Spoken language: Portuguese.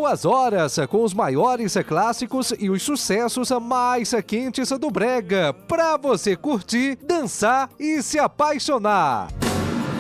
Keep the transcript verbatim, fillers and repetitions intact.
Duas horas com os maiores clássicos e os sucessos mais quentes do brega, pra você curtir, dançar e se apaixonar.